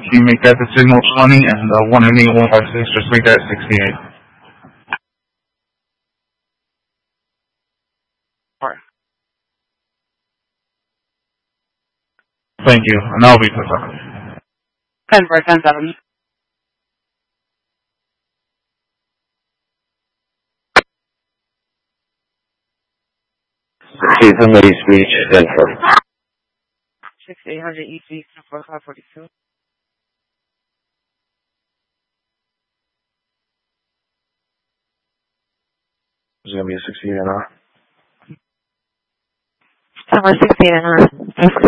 Can you make that the signal 20 and 18156, just make that 68? Thank you, and I'll be put on. 10-4-10-7. 6800 East Beach, Denver. 6800 East Beach, 4542. Is it going to be a 68 an hour? Somewhere 68 an hour.